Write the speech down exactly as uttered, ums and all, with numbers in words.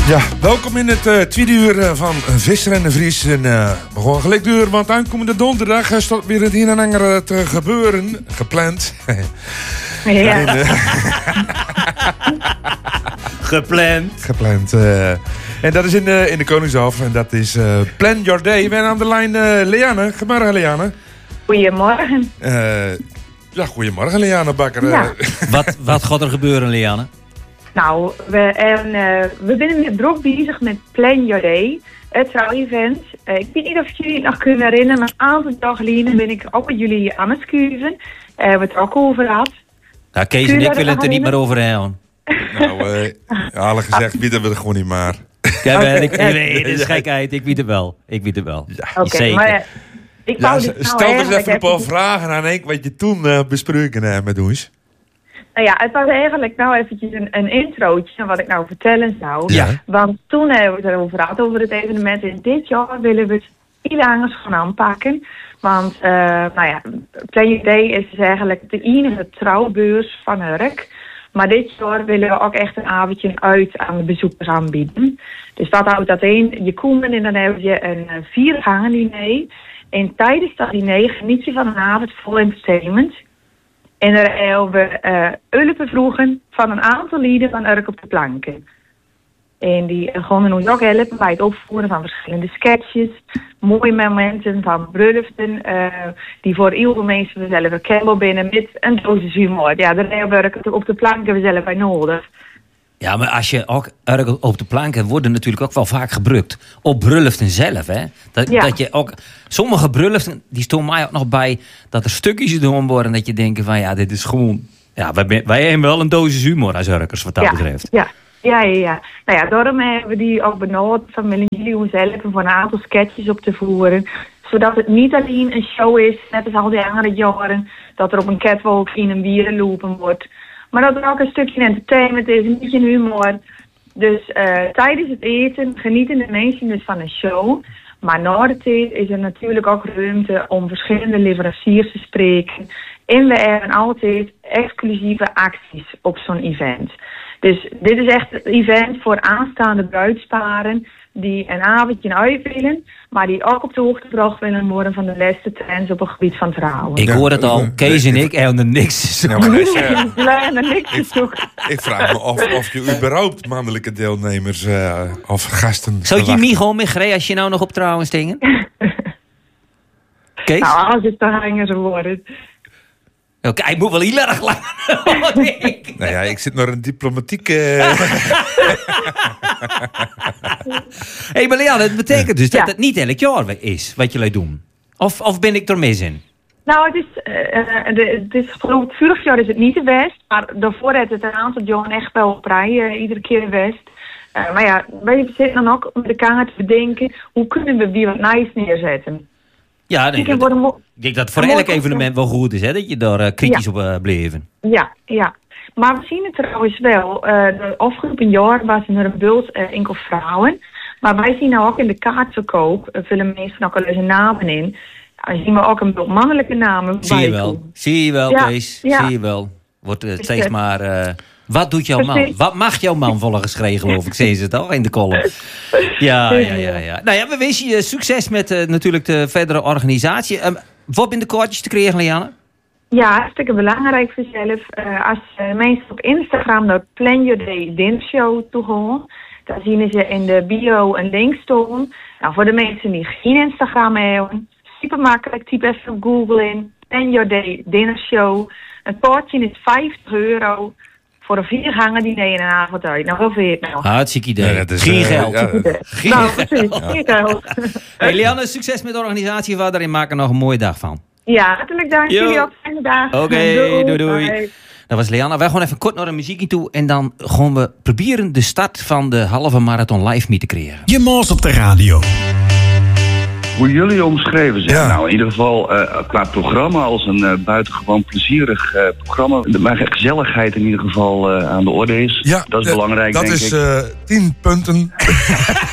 Ja, welkom in het uh, tweede uur uh, van Visser en de Vries. En uh, we gaan gelijk door, want aankomende donderdag uh, staat weer het een en ander te gebeuren. Gepland. Ja. En, uh, Gepland. Gepland. Uh, en dat is in de, in de Koningshof. En dat is uh, Plan Your Day. We zijn aan de lijn uh, Leanne. Goedemorgen, Leanne. Goedemorgen. Uh, ja, goedemorgen, Leanne Bakker. Ja. wat, wat gaat er gebeuren, Leanne? Nou, we, en, uh, we zijn weer druk bezig met Plan Your Day, het trouw-event. Uh, ik weet niet of jullie het nog kunnen herinneren, maar een aantal dagen geleden ben ik ook met jullie aan het schuiven. Uh, we hebben het er ook over gehad. Nou, Kees en ik willen het er niet meer over hebben. Nou, uh, alle gezegd, weten we het gewoon niet maar. Ja, Okay. ik, nee, dat is gekheid. Ik weet het wel. Ik weet het wel. Ja. Oké, okay, zeker. maar uh, ik Ja, wou s- dit nou stel eens even een paar even- vragen aan Henk wat je toen uh, besproken hebt met ons. Nou ja, het was eigenlijk nou eventjes een, een introotje wat ik nou vertellen zou. Ja. Want toen hebben we het erover gehad, over het evenement. En dit jaar willen we het iets anders gaan aanpakken. Want, uh, nou ja, Plan Your Day is dus eigenlijk de enige trouwbeurs van Urk. Maar dit jaar willen we ook echt een avondje uit aan de bezoekers aanbieden. Dus wat houdt dat in? Je komt en dan heb je een uh, viergangen diner. En tijdens dat diner geniet je van een avond vol entertainment. En daar hebben we uh, hulpen vroegen van een aantal lieden van Urk op de planken. En die uh, gaan ons ook helpen bij het opvoeren van verschillende sketches. Mooie momenten van bruloften. Uh, die voor heel veel mensen zelf herkenbaar binnen met een dosis humor. Ja, daar hebben we Urk op de planken zelf bij nodig. Ja, maar als je ook erg op de planken worden natuurlijk ook wel vaak gebruikt. Op bruloften zelf, hè. Dat, Ja. dat je ook... Sommige bruloften, die stonden mij ook nog bij... dat er stukjes gedaan worden dat je denkt van... ja, dit is gewoon... Ja, wij, ben- wij hebben wel een dosis humor als Urkers wat dat ja, betreft. Ja. Ja, ja, ja. Nou ja, daarom hebben we die ook benaderd van willen jullie ons helpen voor een aantal sketches op te voeren. Zodat het niet alleen een show is, net als al die andere jaren, dat er op een catwalk in een bieren lopen wordt. Maar dat er ook een stukje entertainment is, een beetje humor. Dus uh, tijdens het eten genieten de mensen dus van een show. Maar na de tijd is er natuurlijk ook ruimte om verschillende leveranciers te spreken. En we hebben altijd exclusieve acties op zo'n event. Dus dit is echt een event voor aanstaande bruidsparen die een avondje uit willen, maar die ook op de hoogte gebracht willen worden van de laatste trends op het gebied van trouwen. Ik Ja, hoor het al, uh, Kees en nee, ik hebben er niks te zoeken. Ja, maar dat is, uh, We hebben er niks te zoeken. ik vraag me af of je überhaupt mannelijke deelnemers uh, of gasten Zou je verwacht. niet gewoon mee als je nou nog op trouwen stingen? Kees? Nou, als het te hangen zou worden. Oké, hij moet wel heel erg lang. Nou ja, ik zit nog een diplomatieke... Hé, hey, maar Leanne, het betekent dus Ja. dat het niet elk jaar is wat jullie doen. Of, of ben ik er mis in? Nou, het is, uh, uh, de, het is geloof ik, vorig jaar is het niet de West, maar daarvoor heeft het een aantal jaren echt wel op rij, uh, iedere keer de West. Uh, maar ja, wij zitten dan ook met elkaar te bedenken, hoe kunnen we weer wat nice neerzetten? Ja, nee, Ik heb dat, voor een mo- ik denk dat het voor een elk mooi evenement wel goed is, hè, dat je daar uh, kritisch Ja. op uh, bleven. Ja, ja. Maar we zien het trouwens wel. Uh, de afgelopen jaar was er een bult uh, enkel vrouwen. Maar wij zien nou ook in de kaartverkoop, uh, vullen mensen ook al eens een namen in. Dan zien we ook een bult mannelijke namen. Zie je bij wel, komen. zie je wel, Ja, Kees, ja. zie je wel. Wordt uh, Dus, steeds uh, maar... Uh, wat doet jouw man? Precies. Wat mag jouw man volgens regelen, geloof ik? Zie je het al in de column. Ja, ja, ja, ja. Nou ja, we wensen je succes met uh, natuurlijk de verdere organisatie. Um, wat in de kaartjes te krijgen, Leanne? Ja, hartstikke belangrijk voor jezelf. Uh, als uh, mensen op Instagram naar Plan Your Day Dinshow toe gaan, dan zien ze in de bio een link staan. Nou, voor de mensen die geen Instagram hebben, super makkelijk. Typ even op Google in. Plan Your Day Dinner Show. Een kaartje is vijftig euro voor een viergangen diner en een avond uit. Nou, hoeveel het nou? Hartstikke idee. Ja, dat is, Geen uh, geld. ja, Geen nou, geld. precies. Geen geld. Hey, Leanne, succes met de organisatie. We daarin maken nog een mooie dag van. Ja, hartelijk dank. Yo. Jullie ook. Fijne dag. Oké, doei, doei. Bye. Dat was Leanne. Wij gaan even kort naar een muziekje toe. En dan gaan we proberen de start van de halve marathon live mee te creëren. Je Moos op de radio. Hoe jullie omschreven zijn. Ja. Nou, in ieder geval uh, qua programma als een uh, buitengewoon plezierig uh, programma. De, maar gezelligheid in ieder geval uh, aan de orde is. Ja, dat is eh, belangrijk, dat denk is ik. uh, tien punten.